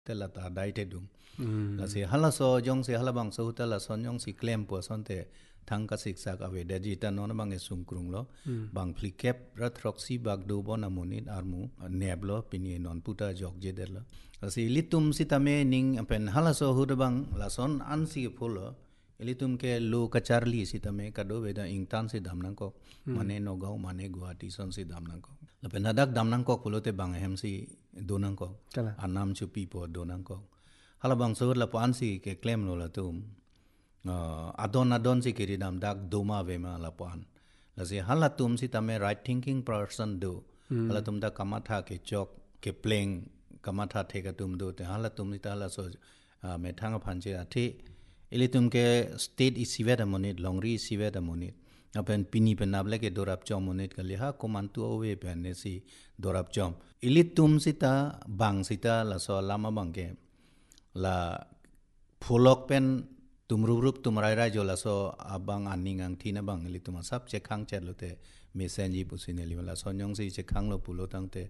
tela ta dai te dung la se hala so jong se hala bang so tela son jong si claim po son te thang ka sik sak ave de ji ta non bang e sung krung lo bang pli kep ra throk si bag do bon amonit armu neb lo pini non puta jok je der lo la se litum si ta me ning pen hala so hu bang la son an si phulo ilitum ke lo kacharli si ta me ka do be da ing tan si dam nang ko mane no gau mane guati son si dam nang ko la pen adak dam nang ko phulo te bang hem si do nang ko anam chu pi po do nang ko hala bang so la pan si ke claim lo la tum adon si kiri dam dak doma vema la pan la se hala tum si tame right thinking person do hala tum da kamatha ke chok ke playing kamatha the ka tum do te hala tum ni ta la so me thang phan che athe eli tum ke state is sive da monit longri sive da monit apen pini pen able ke dorap chom monit ka liha komantu owe pen ne si dorap chom eli tum si ta bang si ta la so lama bang ke la phulok pen tum rup tum rai jola so abang aning ang thina bang li tum sap che khang chet lo te mesenji pusine li la so nyong si che khang lo pulo tang te